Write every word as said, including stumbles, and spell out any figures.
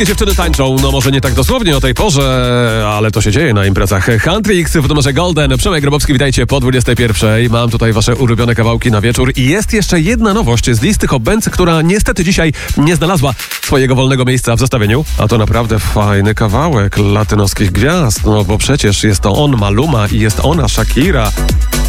Polskie dziewczyny tańczą, no może nie tak dosłownie o tej porze, ale to się dzieje na imprezach. Huntrix w numerze Golden. Przemek Grabowski, witajcie po dwudziestej pierwszej. Mam tutaj wasze ulubione kawałki na wieczór i jest jeszcze jedna nowość z listy Hot Bands, która niestety dzisiaj nie znalazła swojego wolnego miejsca w zestawieniu. A to naprawdę fajny kawałek latynoskich gwiazd, no bo przecież jest to on Maluma i jest ona Shakira.